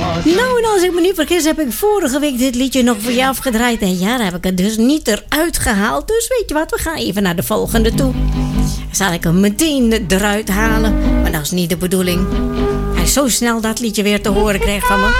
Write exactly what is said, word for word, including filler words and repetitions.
Nou, en als ik me niet vergis, heb ik vorige week dit liedje nog voor jou afgedraaid. En ja, daar heb ik het dus niet eruit gehaald. Dus weet je wat, we gaan even naar de volgende toe. Zal ik hem meteen eruit halen? Maar dat is niet de bedoeling. Hij is zo snel dat liedje weer te horen krijgt van me.